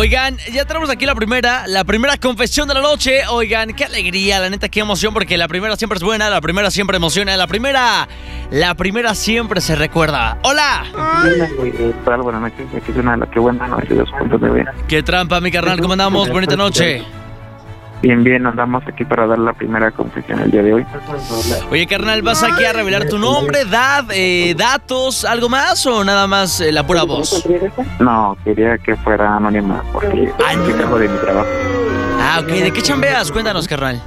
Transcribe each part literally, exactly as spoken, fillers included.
Oigan, ya tenemos aquí la primera, la primera confesión de la noche. Oigan, qué alegría, la neta, qué emoción, porque la primera siempre es buena, la primera siempre emociona, la primera, la primera siempre se recuerda. ¡Hola! Hola, buenas noches. Aquí es una qué buena noche, dos puntos de vista. ¡Qué trampa, mi carnal! ¿Cómo andamos? Bonita noche. Bien, bien, andamos aquí para dar la primera confesión el día de hoy. Oye, carnal, ¿vas aquí a revelar tu nombre, edad, eh, datos, algo más o nada más eh, la pura voz? No, quería que fuera anónima porque Ay, me cargo de mi trabajo. Ah, ok. ¿De qué chambeas? Cuéntanos, carnal.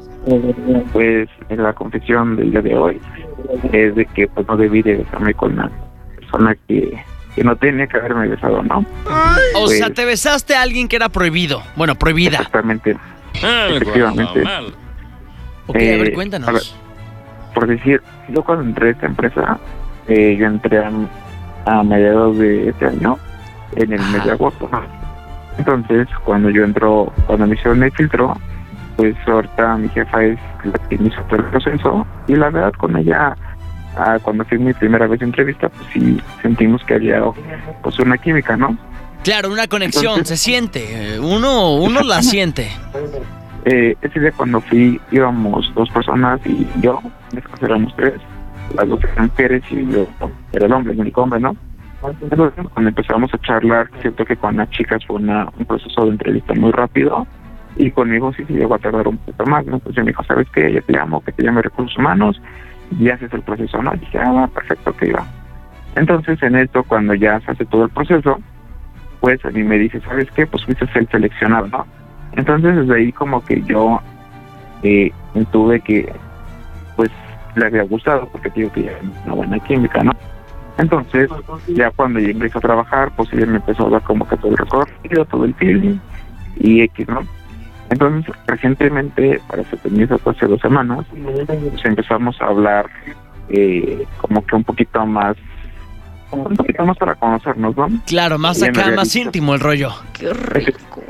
Pues la confesión del día de hoy es de que pues no debí de besarme con una persona que, que no tenía que haberme besado, ¿no? O Pues, sea, te besaste a alguien que era prohibido. Bueno, prohibida. Exactamente. Efectivamente. Ok, a Eh, ver, cuéntanos. a ver, por decir, yo cuando entré a esta empresa, eh, yo entré a, a mediados de este año, en el Ajá. mes de agosto, ¿no? Entonces, cuando yo entro, cuando me hicieron el filtro, pues ahorita mi jefa es la que me hizo todo el proceso, y la verdad con ella, ah, cuando fui mi primera vez de entrevista, pues sí sentimos que había pues una química, ¿no? Claro, una conexión, Entonces- se siente. Uno, uno la siente. Eh, ese día cuando fui, íbamos dos personas y yo, en este caso éramos tres, las dos eran mujeres y yo era el hombre, el único hombre, ¿no? Entonces, cuando empezamos a charlar, siento que con las chicas fue una, un proceso de entrevista muy rápido y conmigo sí se llegó a tardar un poco más, ¿no? Entonces me dijo, ¿sabes qué? Ya te llamo, que te llame Recursos Humanos y haces el proceso, ¿no? Y dije, ah, va, perfecto, que iba. Entonces, en esto, cuando ya se hace todo el proceso, pues a mí me dice, ¿sabes qué? Pues fuiste el seleccionado, ¿no? Entonces desde ahí como que yo eh, tuve que, pues le había gustado, porque digo que ya era una buena química, ¿no? Entonces ya cuando yo empecé a trabajar, pues ella me empezó a dar como que todo el recorrido, todo el feeling y X, ¿no? Entonces recientemente, para septiembre, hace dos semanas, pues empezamos a hablar eh, como que un poquito más, un poquito más para conocernos, ¿no? Claro, más Ya me acá, había más dicho. íntimo el rollo. Qué rico.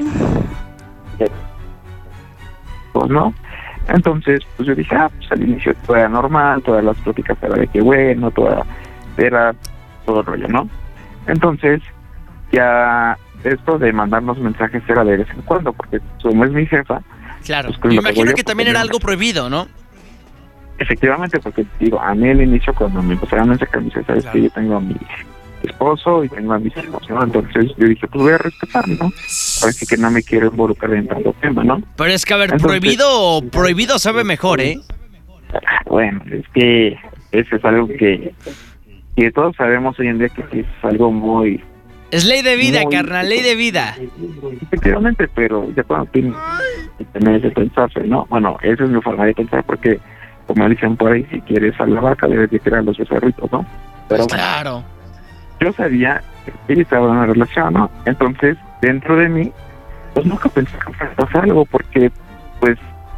Pues no. Entonces, pues yo dije, ah, pues al inicio todo era normal, todas las pláticas era de que bueno, toda, era todo el rollo, ¿no? Entonces, ya esto de mandarnos mensajes era de vez en cuando, porque como es mi jefa, Claro. Pues, con Me lo que imagino voy a que también poner- era algo prohibido, ¿no? efectivamente, porque digo, a mí al inicio cuando me empezaron a mensajes, me dice, sabes Claro. que yo tengo a mi esposo y tengo a mis hijos, ¿no? Entonces yo dije, pues voy a respetar, ¿no? Parece que no me quiero involucrar en tanto tema, ¿no? Pero es que, a ver, Entonces- prohibido, prohibido sabe mejor, ¿eh? Bueno, es que eso es algo que, que todos sabemos hoy en día que sí es algo muy... Es ley de vida, Muy- carnal, ley de vida. Efectivamente, pero ya cuando tienes que tener ese pensarse, ¿no? Bueno, esa es mi forma de pensar porque, como dicen por ahí, si quieres a la vaca debes de tirar a los becerritos, ¿no? Pero bueno, Claro. yo sabía que ella estaba en una relación, ¿no? Entonces, dentro de mí, pues nunca pensé que fuera a pasar algo porque, pues,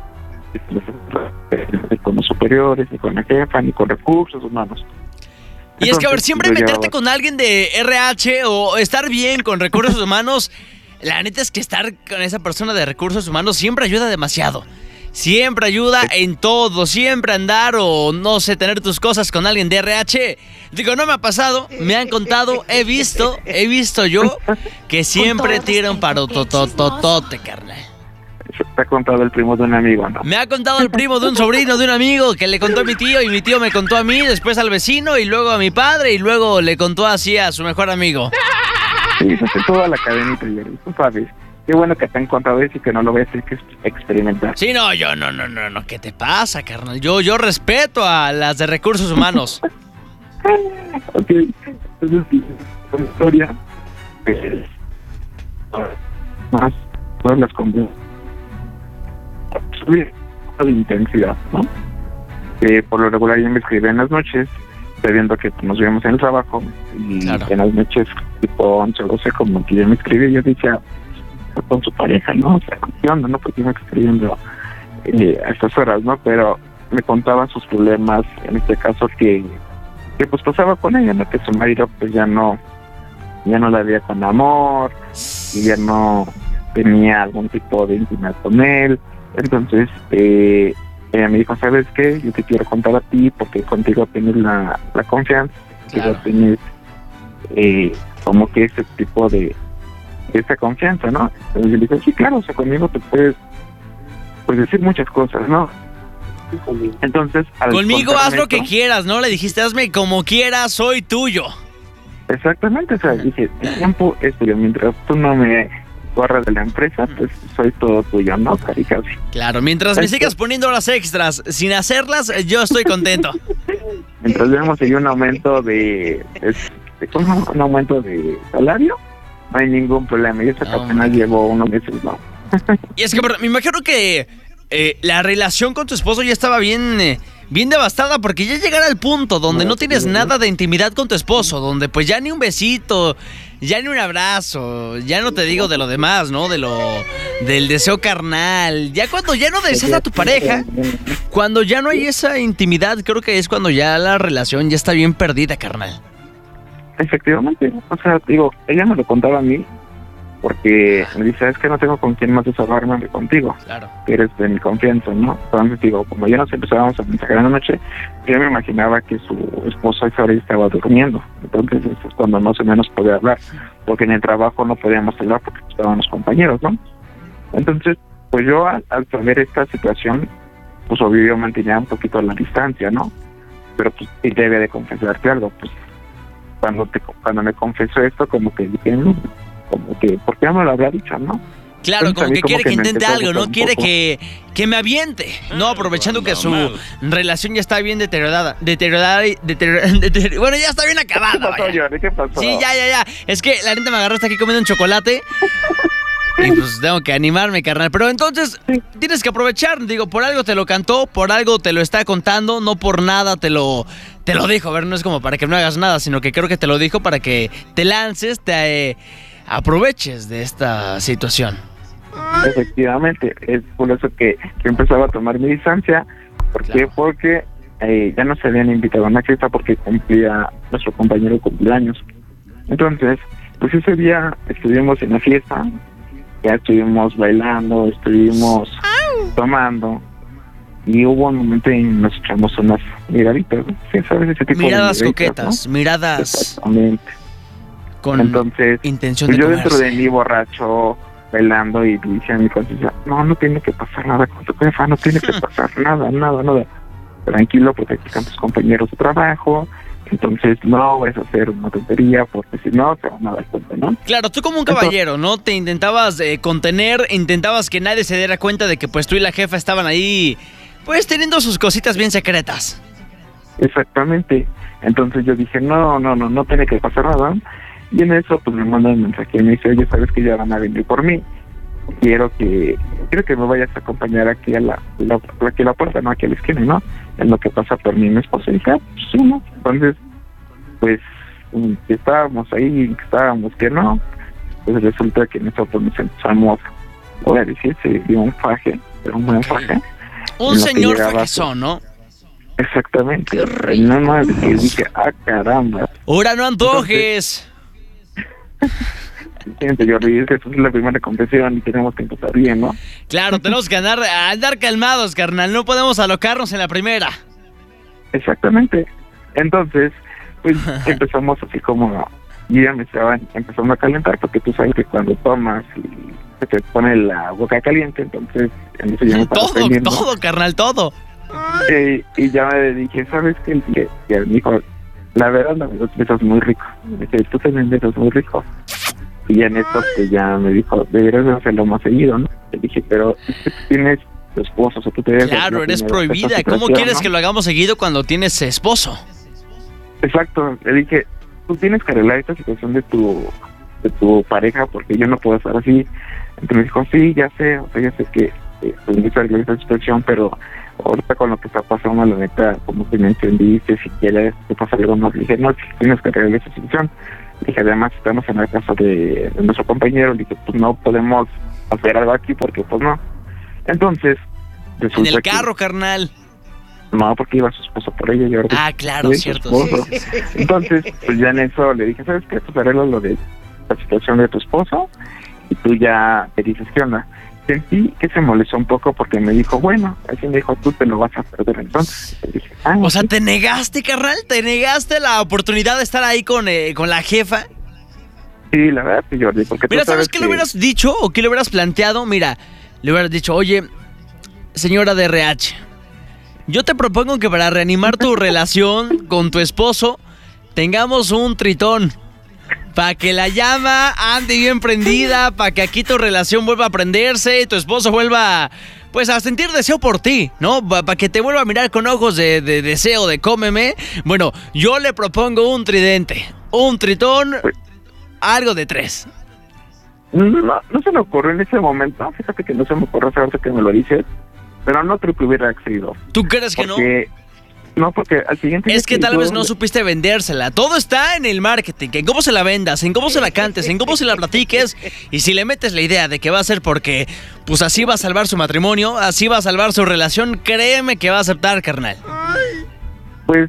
ni con los superiores, ni con la jefa, ni con recursos humanos. Y es que, a ver, Entonces, siempre yo meterte llevaba- con alguien de R H o estar bien con recursos humanos, la neta es que estar con esa persona de recursos humanos siempre ayuda demasiado. Siempre ayuda en todo, siempre andar o, no sé, tener tus cosas con alguien de R H. Digo, no me ha pasado, me han contado, he visto, he visto yo que siempre tiran para totototote, carnal. Se te ha contado el primo de un amigo, ¿no? Me ha contado el primo de un sobrino, de un amigo, que le contó a mi tío y mi tío me contó a mí, después al vecino y luego a mi padre y luego le contó así a su mejor amigo. Sí, se hace toda la cadenita, Jerry, tú sabes. Qué bueno que te han contado eso y que no lo voy a tener que experimentar. Sí, no, yo no, no, no, no, ¿qué te pasa, carnal? Yo, yo respeto a las de recursos humanos. Ok, entonces sí, la historia, pues, más, todas las conversaciones, subir de intensidad, ¿no? Eh, por lo regular yo me escribía en las noches, sabiendo que nos veíamos en el trabajo, y Claro. en las noches, tipo once o doce, como que yo me escribía, yo decía, con su pareja, ¿no? O sea, ¿qué onda, no? Porque me escribiendo eh, a estas horas, ¿no? Pero me contaba sus problemas, en este caso que, que pues pasaba con ella, ¿no? Que su marido pues ya no, ya no la veía con amor, y ya no tenía algún tipo de intimidad con él. Entonces, eh, ella me dijo, ¿sabes qué? Yo te quiero contar a ti porque contigo tienes la, la confianza, Claro. contigo tienes eh, como que ese tipo de, esta confianza, ¿no? Entonces yo le dije, sí, claro, o sea, conmigo te puedes pues decir muchas cosas, ¿no? Entonces, al conmigo haz lo esto, que quieras, ¿no? Le dijiste, hazme como quieras, soy tuyo. Exactamente, o sea, dije, el tiempo es tuyo, mientras tú no me corras de la empresa, pues soy todo tuyo, ¿no? Casi casi. Claro, mientras me sigas poniendo horas extras sin hacerlas, yo estoy contento. Mientras vemos ahí un aumento de, de, de ¿cómo? Un aumento de salario, no hay ningún problema. Y eso que No. apenas llevo unos meses, ¿no? Y es que pero, me imagino que eh, la relación con tu esposo ya estaba bien, eh, bien devastada, porque ya llegar al punto donde no tienes nada de intimidad con tu esposo, donde pues ya ni un besito, ya ni un abrazo, ya no te digo de lo demás, ¿no? De lo del deseo carnal. Ya cuando ya no deseas a tu pareja, cuando ya no hay esa intimidad, creo que es cuando ya la relación ya está bien perdida, carnal. Efectivamente, o sea, digo, ella me lo contaba a mí, porque me dice, es que no tengo con quién más desahogarme que contigo, Claro. que eres de mi confianza, ¿no? Entonces digo, como ya nos empezábamos a mensajear en la noche, yo me imaginaba que su esposo a esa hora estaba durmiendo, entonces eso es cuando más o menos podía hablar, porque en el trabajo no podíamos hablar porque estábamos compañeros, ¿no? Entonces, pues yo al, al saber esta situación, pues obvio yo mantenía un poquito la distancia, ¿no? Pero pues sí debe de confesarte algo, pues cuando te cuando me confesó esto, como que dije, no, como que, ¿por qué no me lo habría dicho, no? Claro, Entonces, como a mí que como quiere que que me intente empezó a algo, gustar ¿no? un Quiere poco. que, que me aviente, ¿no? Aprovechando que su relación ya está bien deteriorada. Deteriorada, y- deteriorada, deteriorada. Bueno, ya está bien ¿Qué acabada. pasó, vaya. Jordi? ¿Qué pasó? Sí, ya, ya, ya. Es que la neta me agarraste aquí comiendo un chocolate. Y pues tengo que animarme, carnal. Pero entonces, tienes que aprovechar. Digo, por algo te lo cantó, por algo te lo está contando, no por nada te lo, te lo dijo. A ver, no es como para que no hagas nada, sino que creo que te lo dijo para que te lances, te eh, aproveches de esta situación. Efectivamente, es por eso que yo empezaba a tomar mi distancia. ¿Por qué? Claro. Porque eh, ya nos habían invitado a una fiesta porque cumplía nuestro compañero cumpleaños. Entonces, pues ese día estuvimos en la fiesta, ya estuvimos bailando, estuvimos tomando, y hubo un momento en que nos echamos unas miraditas, ¿no? Sí, ¿sabes? Ese tipo Miradas de miraditas, coquetas, ¿no? miradas Exactamente. con Entonces, intención pues de yo dentro comerse. de mí borracho, bailando, y dije a mi conciencia, no, no tiene que pasar nada con tu jefa, no tiene que pasar nada, nada, nada. Tranquilo, porque aquí están tus compañeros de trabajo, entonces no vas a hacer una tontería, porque si no, te van a dar cuenta, ¿no? Claro, tú como un caballero, ¿no? Te intentabas eh, contener, intentabas que nadie se diera cuenta de que pues tú y la jefa estaban ahí, pues teniendo sus cositas bien secretas. Exactamente. Entonces yo dije, no, no, no, no tiene que pasar nada. Y en eso, pues me mandan un mensaje y me dice, oye, sabes que ya van a venir por mí. Quiero que quiero que me vayas a acompañar aquí a la, la, aquí a la puerta, ¿no? Aquí a la esquina, ¿no? En lo que pasa por mí y mi esposa. Y dije, ah, pues sí, ¿no? Entonces, pues, mm, que estábamos ahí, que estábamos que no, pues resulta que nosotros nos empezamos, voy a decir, se dio un faje, pero un buen faje. Un En lo que señor llegaba, fajezón, ¿no? Exactamente. Y nada más que dije, ah, caramba. Ahora no antojes. Gente, yo es que esta es la primera confesión y tenemos que empezar bien, ¿no? Claro, tenemos que andar, andar calmados, carnal. No podemos alocarnos en la primera. Exactamente. Entonces, pues empezamos así como, y ya me estaban empezando a calentar, porque tú sabes que cuando tomas y se te pone la boca caliente, entonces en eso ya me estaba Todo, prendiendo. todo, carnal, todo. Eh, y ya me dije, ¿sabes qué? Y y él me dijo, la verdad, la verdad, besas muy rico. Me dice, tú también besas muy rico. Y ya en esto, pues ya me dijo, deberías hacerlo más seguido, ¿no? Le dije, pero es que tú tienes tu esposo, o sea, tú te debes... Claro, eres prohibida. ¿Cómo quieres que lo hagamos seguido cuando tienes esposo? Exacto, le dije, tú tienes que arreglar esta situación de tu de tu pareja, porque yo no puedo estar así. Entonces me dijo, sí, ya sé, o sea, ya sé que eh, pues necesito arreglar esta situación, pero ahorita con lo que está pasando, la neta, como que me entendiste, si quieres te pasa algo más. Le dije, no, tienes que arreglar esta situación. Le dije, además estamos en la casa de, de nuestro compañero. Le dije, pues no podemos hacer algo aquí porque pues no. Entonces, En resulta el que- carro, carnal. no, porque iba su esposo por ella y ahora Ah, claro, sí, su cierto. esposo. Entonces, pues ya en eso le dije, ¿sabes qué? Pues arreglo lo de la situación de tu esposo y tú ya te dices qué onda. Sentí que se molestó un poco porque me dijo, bueno, así me dijo, tú te lo vas a perder entonces. Y dije, ah, O sea, sí. ¿te negaste, carnal? ¿Te negaste la oportunidad de estar ahí con, eh, con la jefa? Sí, la verdad, sí, Jordi, porque Mira, tú sabes ¿sabes qué le hubieras dicho o qué le hubieras planteado? Mira, le hubieras dicho, oye, señora de R H, yo te propongo que para reanimar tu relación con tu esposo tengamos un tritón. Para que la llama ande bien prendida, para que aquí tu relación vuelva a prenderse y tu esposo vuelva, pues, a sentir deseo por ti, ¿no? Para que te vuelva a mirar con ojos de, de deseo, de cómeme. Bueno, yo le propongo un tridente, un tritón, algo de tres. No, no, no se me ocurrió en ese momento, fíjate que no se me ocurrió saber que me lo dices, pero no creo que hubiera accedido. ¿Tú crees que porque... no? No, porque al siguiente... Es que tal vez no supiste vendérsela. Todo está en el marketing, en cómo se la vendas, en cómo se la cantes, en cómo se la platiques. Y si le metes la idea de que va a ser porque, pues así va a salvar su matrimonio, así va a salvar su relación, créeme que va a aceptar, carnal. Pues,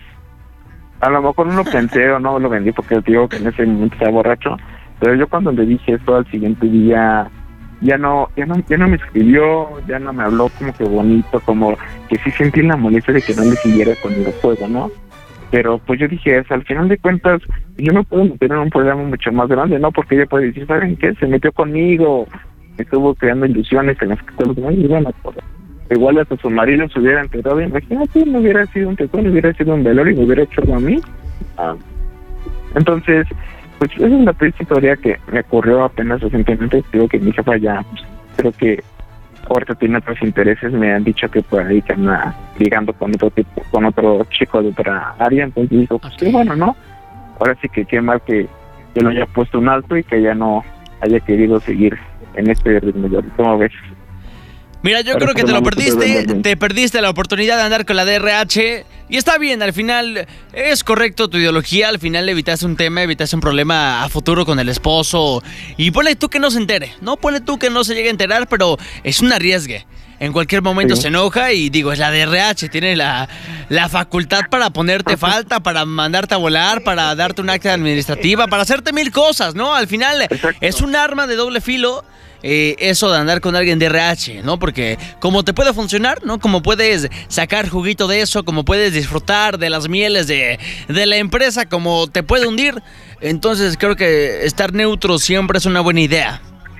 a lo mejor no lo pensé o no lo vendí porque digo que en ese momento estaba borracho. Pero yo cuando le dije esto al siguiente día... Ya no, ya no, ya no me escribió, ya no me habló como que bonito, como que sí sentí la molestia de que no le siguiera con el juego, ¿no? Pero pues yo dije, es, al final de cuentas, yo me puedo meter en un problema mucho más grande, ¿no? Porque ella puede decir, ¿saben qué? Se metió conmigo, estuvo creando ilusiones en las que todos los demás iban a poder. Igual hasta su marido se hubiera enterado, imagínate, no hubiera sido un tetón, hubiera sido un velorio y me hubiera hecho algo a mí. Ah. Entonces... Pues esa es la triste historia que me ocurrió apenas recientemente. Digo que mi jefa ya, pues, creo que ahorita tiene otros intereses. Me han dicho que por ahí que anda ligando con otro tipo, con otro chico de otra área. Entonces digo, pues okay. Sí, bueno, ¿no? Ahora sí que qué mal que yo lo haya puesto un alto y que ya no haya querido seguir en este ritmo. ¿Cómo ves? Mira, yo creo que te lo perdiste, te perdiste la oportunidad de andar con la D R H y está bien, al final es correcto tu ideología, al final evitaste un tema, evitaste un problema a futuro con el esposo y ponle tú que no se entere, no ponle tú que no se llegue a enterar, pero es un arriesgue. En cualquier momento sí. Se enoja y digo, es la D R H, tiene la, la facultad para ponerte falta, para mandarte a volar, para darte un acta administrativa, para hacerte mil cosas, ¿no? Al final exacto. Es un arma de doble filo. Eh, eso de andar con alguien de R H, ¿no? Porque como te puede funcionar, ¿no? Como puedes sacar juguito de eso, como puedes disfrutar de las mieles de, de la empresa, como te puede hundir. Entonces creo que estar neutro siempre es una buena idea.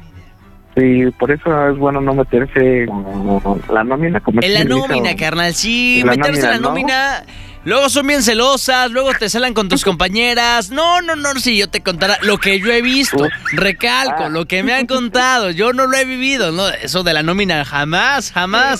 Sí, por eso es bueno no meterse en la nómina. Como en la nómina, o... carnal, sí, en meterse en la nómina... ¿no? Luego son bien celosas, luego te celan con tus compañeras. No, no, no, si yo te contara lo que yo he visto, recalco, lo que me han contado, yo no lo he vivido, no, eso de la nómina jamás, jamás.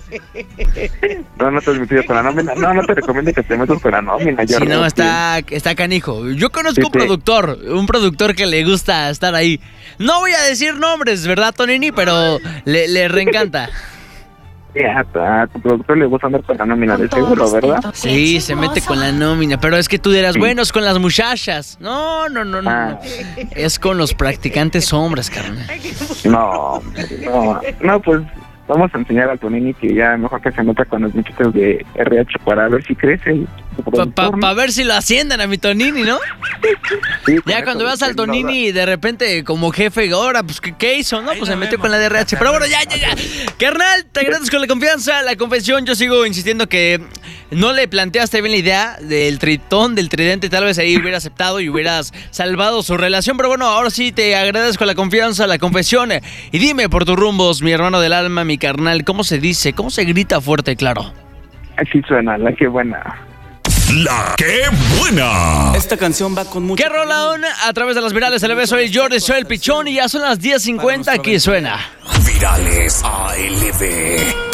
No, no te has metido con la nómina, no, no te recomiendo que te metas con la nómina. Sí, no, está, está canijo. Yo conozco sí, un productor, un productor que le gusta estar ahí. No voy a decir nombres, ¿verdad, Tonini? Pero le, le reencanta. Ya, a tu productor le gusta andar con la nómina de seguro, ¿verdad? Sí, se mete con la nómina, pero es que tú dirás, sí. Bueno, es con las muchachas. No, no, no, no. Ah. Es con los practicantes hombres, carnal. No, no, no, pues vamos a enseñar a Tonini que ya mejor que se nota con los muchachos de R H para ver si crece. Para pa, pa ver si lo ascienden a mi Tonini, ¿no? Sí, ya cuando veas al Tonini de repente como jefe, ahora, pues ¿qué, qué hizo? No, pues se metió con la D R H. Pero bueno, ya, ya, ya. Carnal, te agradezco la confianza, la confesión. Yo sigo insistiendo que no le planteaste bien la idea del tritón, del tridente. Tal vez ahí hubiera aceptado y hubieras salvado su relación. Pero bueno, ahora sí te agradezco la confianza, la confesión. Y dime por tus rumbos, mi hermano del alma, mi carnal, ¿cómo se dice? ¿Cómo se grita fuerte y claro? Así suena, la que buena. La que buena. Esta canción va con mucho... ¿Qué rolón? A través de las virales se le ve, soy el Jordi, soy el Pichón y ya son las diez cincuenta, aquí suena Virales A L B.